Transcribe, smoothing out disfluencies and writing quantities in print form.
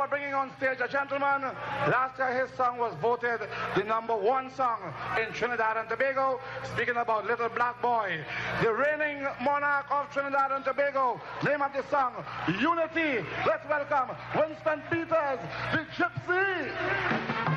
we're bringing on stage a gentleman. Last year his song was voted the #1 song in Trinidad and Tobago. Speaking about Little Black Boy, the reigning monarch of Trinidad and Tobago. Name of the song, Unity. Let's welcome Winston Peters, the Gypsy.